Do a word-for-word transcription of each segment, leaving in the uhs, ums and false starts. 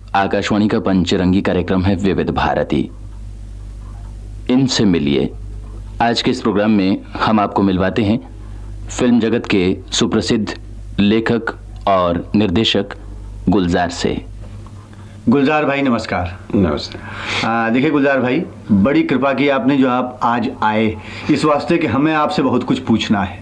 आकाशवाणी का पंचरंगी कार्यक्रम है विविध भारती। इनसे मिलिए। आज के इस प्रोग्राम में हम आपको मिलवाते हैं फिल्म जगत के सुप्रसिद्ध लेखक और निर्देशक गुलजार से। गुलजार भाई नमस्कार। नमस्कार। देखिए गुलजार भाई, बड़ी कृपा की आपने जो आप आज आए इस वास्ते कि हमें आपसे बहुत कुछ पूछना है।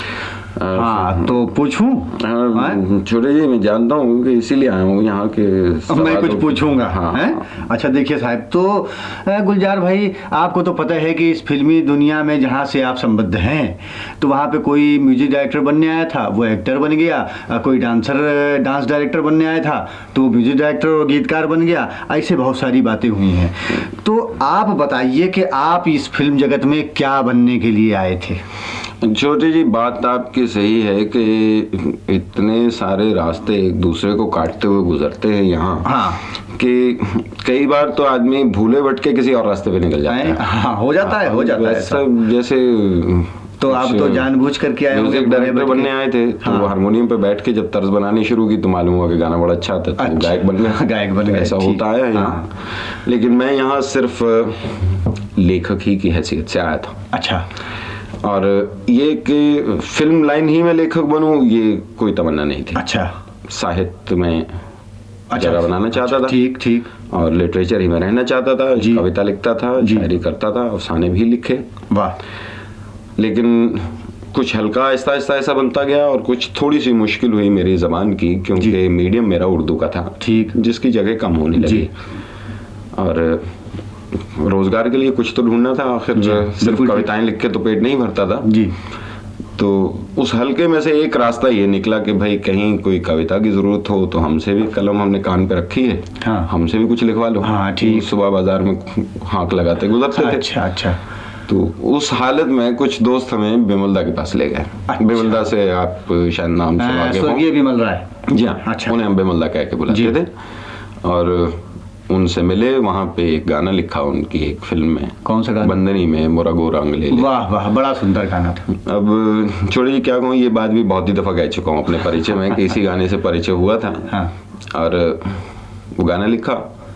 हाँ तो पूछूं? छोटे जी, मैं जानता हूँ कि इसीलिए आया हूँ यहाँ के। मैं कुछ पूछूंगा। हाँ, हाँ। अच्छा देखिए साहब, तो गुलजार भाई आपको तो पता है कि इस फिल्मी दुनिया में जहाँ से आप संबद्ध हैं तो वहाँ पे कोई म्यूजिक डायरेक्टर बनने आया था, वो एक्टर बन गया। कोई डांसर डांस डायरेक्टर बनने आया था तो वो म्यूजिक डायरेक्टर और गीतकार बन गया। ऐसे बहुत सारी बातें हुई हैं। तो आप बताइए कि आप इस फिल्म जगत में क्या बनने के लिए आए थे? छोटे जी, बात आपकी सही है कि इतने सारे रास्ते एक दूसरे को काटते हुए गुजरते हैं यहाँ। हाँ। कि कई बार तो आदमी भूले भटके किसी और रास्ते पे निकल जाता है। हाँ, हो जाता है हो जाता है सब। जैसे तो आप तो जानबूझ करके आए, म्यूजिक डायरेक्टर बनने आए थे तो हाँ। हारमोनियम पे बैठ के जब तर्ज बनानी शुरू की तो मालूम हुआ कि गाना बड़ा अच्छा आता है, तो गायक बन गया। गायक बन गया, ऐसा होता है यहाँ। लेकिन मैं यहाँ सिर्फ लेखक ही की हैसियत से आया था। अच्छा। और ये कि फिल्म लाइन ही में लेखक बनूं, ये कोई तमन्ना नहीं थी। अच्छा। साहित्य में अच्छा, जगह बनाना चाहता अच्छा, था। ठीक ठीक। और लिटरेचर ही में रहना चाहता था। कविता लिखता था, शायरी करता था, अफसाने भी लिखे। वाह। लेकिन कुछ हल्का आहिस्ता आहिस्ता ऐसा बनता गया और कुछ थोड़ी सी मुश्किल हुई मेरी जबान की, क्योंकि मीडियम मेरा उर्दू का था। ठीक। जिसकी जगह कम होने लगी और रोजगार के लिए कुछ तो ढूंढना था। आखिर सिर्फ कविताएं लिख के तो पेट नहीं भरता था जी। तो उस हल्के में से एक रास्ता ये निकला कि भाई कहीं कोई कविता की जरूरत हो तो हमसे भी कलम हमने कान पे रखी है। हाँ। हमसे भी कुछ लिखवा लो। हाँ, ठीक। सुबह बाजार में हाँक लगाते गुजरते थे। अच्छा अच्छा। तो उस हालत में कुछ दोस्त हमें बिमलदा के पास ले गए। अच्छा। बिमलदा से आप शायद नाम सुना के हो। ये बिमल राय। जी हाँ। अच्छा। उन्हें हम बिमलदा कह के बुलाते थे और उनसे मिले। वहाँ पे एक गाना लिखा उनकी एक फिल्म में। कौन सा गाना? बंदनी में मोरा गोरा रंग ले ले। वाह वाह, बड़ा सुंदर गाना था। अब छोड़िए जी, क्या कहूँ, ये बात भी बहुत ही दफा कह चुका हूँ अपने परिचय में कि इसी गाने से परिचय हुआ था। हाँ। और वो गाना लिखा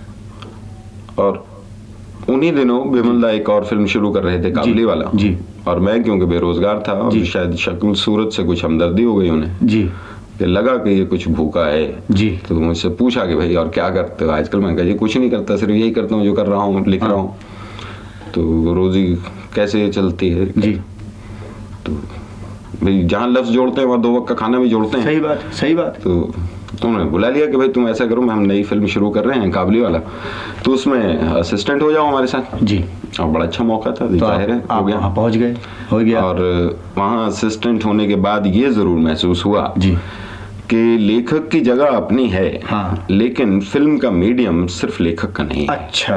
और उन्हीं दिनों बिमलदा एक और फिल्म शुरू कर रहे थे, काबली वाला जी। और मैं क्योंकि बेरोजगार था और शायद शक्ल सूरत से कुछ हमदर्दी हो गई उन्हें जी, कि लगा कि ये कुछ भूखा है जी। तो मुझसे पूछा कि भाई और क्या करते हो आजकल? मैं कहा जी कुछ नहीं करता, सिर्फ यही करता हूँ जो कर रहा हूँ, लिख हाँ। रहा हूँ। तो रोजी कैसे चलती है जी? तो भाई जहाँ लफ्ज जोड़ते हैं वहाँ दो वक्त का खाना भी जोड़ते हैं। सही बात सही बात। तो उन्होंने बुला लिया कि भाई तुम ऐसा करो, हम नई फिल्म शुरू कर रहे हैं काबली वाला, तो उसमें असिस्टेंट हो जाओ हमारे साथ जी। और बड़ा अच्छा मौका था, तो जाहिर है हो गया, पहुंच गए, हो गया। और वहाँ असिस्टेंट होने के बाद ये जरूर महसूस हुआ जी कि लेखक की जगह अपनी है हाँ। लेकिन फिल्म का मीडियम सिर्फ लेखक का नहीं। अच्छा।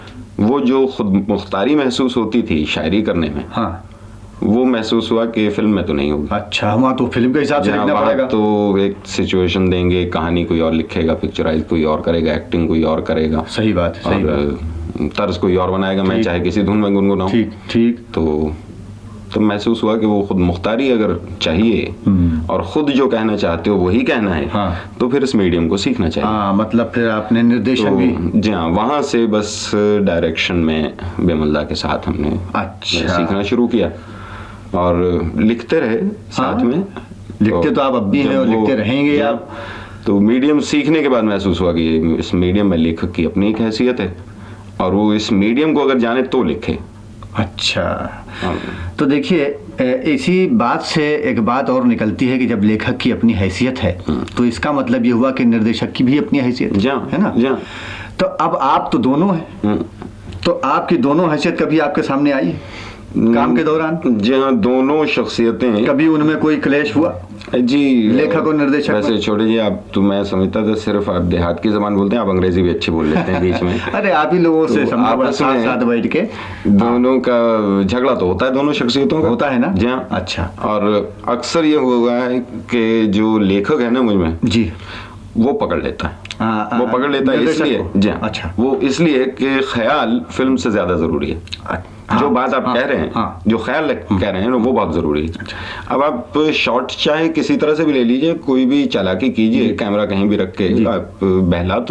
वो जो खुद मुख्तारी महसूस होती थी शायरी करने में हाँ। वो महसूस हुआ कि फिल्म में तो नहीं होगी। अच्छा, वहाँ तो फिल्म के हिसाब से लिखना पड़ेगा। तो एक सिचुएशन देंगे, कहानी कोई और लिखेगा, पिक्चराइज कोई और करेगा, एक्टिंग कोई और करेगा। सही बात सही बात। तर्ज कोई और बनाएगा, मैं चाहे किसी धुन में गुनगुनाऊं। ठीक ठीक। तो तो महसूस हुआ कि वो खुद मुख्तारी अगर चाहिए और खुद जो कहना चाहते हो वही कहना है हाँ। तो फिर इस मीडियम को सीखना चाहिए। हाँ, मतलब फिर आपने निर्देशन तो, भी जी हाँ, वहाँ से बस डायरेक्शन में बिमलदा के साथ हमने अच्छा सीखना शुरू किया और लिखते रहे साथ हाँ। में। लिखते तो, तो आप अब भी हैं और लिखते रहेंगे आप। तो मीडियम सीखने के बाद महसूस हुआ कि इस मीडियम में लेखक की अपनी एक हैसियत है और वो इस मीडियम को अगर जाने तो लिखे। अच्छा हाँ। तो देखिए, इसी बात से एक बात और निकलती है कि जब लेखक की अपनी हैसियत है तो इसका मतलब ये हुआ कि निर्देशक की भी अपनी हैसियत है ना। जा। तो अब आप तो दोनों हैं, तो आपकी दोनों हैसियत कभी आपके सामने आई काम के दौरान? जी हाँ, दोनों शख्सियतें। कभी उनमें कोई क्लेश हुआ जी लेखक और निर्देशक? वैसे छोड़े जी, आप तो मैं समझता था सिर्फ आप देहात की जबान बोलते हैं, आप अंग्रेजी भी अच्छी बोल लेते हैं बीच में। अरे आप ही लोगों से तो आपस में साथ बैठ के दोनों का झगड़ा तो होता है, दोनों शख्सियतों का होता है ना। जी हाँ। अच्छा। और अक्सर ये हुआ है कि जो लेखक है ना मुझ में जी, वो पकड़ लेता है आ, आ, वो पकड़ लेता है इसलिए जी अच्छा, वो इसलिए कि ख्याल फिल्म से ज्यादा जरूरी है। हाँ, जो बात आप हाँ, कह रहे हैं हाँ, जो ख्याल कह रहे हैं वो बहुत जरूरी है। अच्छा। अब आप शॉट चाहे किसी तरह से भी ले लीजिए, कोई भी चालाकी कीजिए, कैमरा कहीं भी रख के आप बहला